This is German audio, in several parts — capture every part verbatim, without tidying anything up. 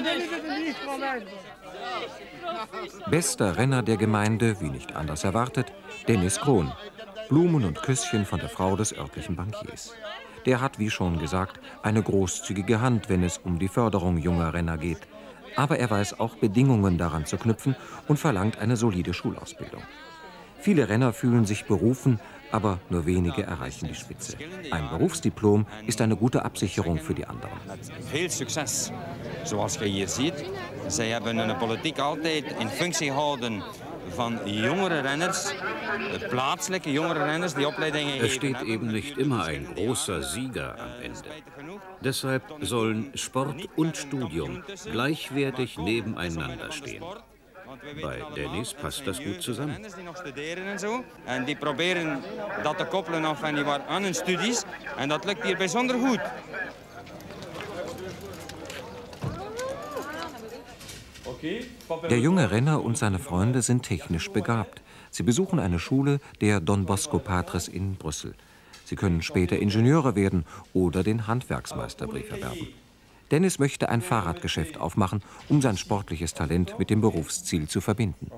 Bester Renner der Gemeinde, wie nicht anders erwartet, Dennis Krohn. Blumen und Küsschen von der Frau des örtlichen Bankiers. Der hat, wie schon gesagt, eine großzügige Hand, wenn es um die Förderung junger Renner geht. Aber er weiß auch, Bedingungen daran zu knüpfen und verlangt eine solide Schulausbildung. Viele Renner fühlen sich berufen, aber nur wenige erreichen die Spitze. Ein Berufsdiplom ist eine gute Absicherung für die anderen. Veel succes, zoals je hier ziet. Zij hebben hun politiek altijd in functie gehouden van jongere renners, plaatselijke jongere renners, die opleidingen geven. Es steht eben nicht immer ein großer Sieger am Ende. Deshalb sollen Sport und Studium gleichwertig nebeneinander stehen. Bei Dennis passt das gut zusammen. En die proberen dat te koppelen aan hun studies en dat lukt hier bijzonder goed. Der junge Renner und seine Freunde sind technisch begabt. Sie besuchen eine Schule der Don Bosco Patres in Brüssel. Sie können später Ingenieure werden oder den Handwerksmeisterbrief erwerben. Dennis möchte ein Fahrradgeschäft aufmachen, um sein sportliches Talent mit dem Berufsziel zu verbinden.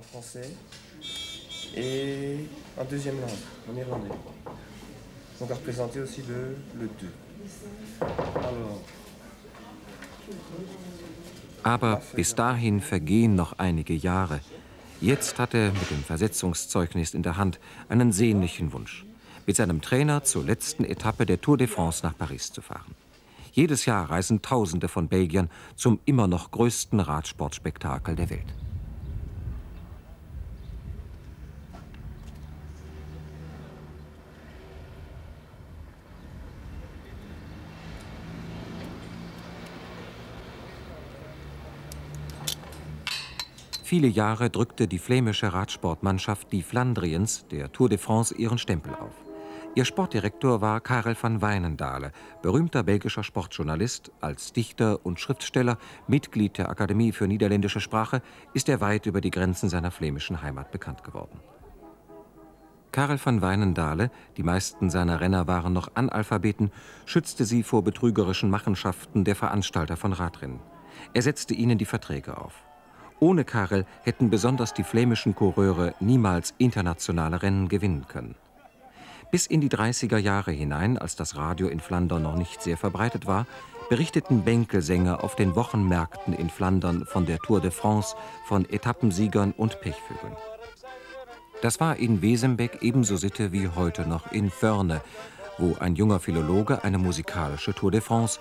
Aber bis dahin vergehen noch einige Jahre. Jetzt hat er mit dem Versetzungszeugnis in der Hand einen sehnlichen Wunsch, mit seinem Trainer zur letzten Etappe der Tour de France nach Paris zu fahren. Jedes Jahr reisen Tausende von Belgiern zum immer noch größten Radsportspektakel der Welt. Viele Jahre drückte die flämische Radsportmannschaft die Flandriens der Tour de France ihren Stempel auf. Ihr Sportdirektor war Karel van Wijnendale, berühmter belgischer Sportjournalist. Als Dichter und Schriftsteller, Mitglied der Akademie für niederländische Sprache, ist er weit über die Grenzen seiner flämischen Heimat bekannt geworden. Karel van Wijnendale, die meisten seiner Renner waren noch Analphabeten, schützte sie vor betrügerischen Machenschaften der Veranstalter von Radrennen. Er setzte ihnen die Verträge auf. Ohne Karel hätten besonders die flämischen Coureure niemals internationale Rennen gewinnen können. Bis in die dreißiger Jahre hinein, als das Radio in Flandern noch nicht sehr verbreitet war, berichteten Bänkelsänger auf den Wochenmärkten in Flandern von der Tour de France, von Etappensiegern und Pechvögeln. Das war in Wesenbeck ebenso Sitte wie heute noch in Förne, wo ein junger Philologe eine musikalische Tour de France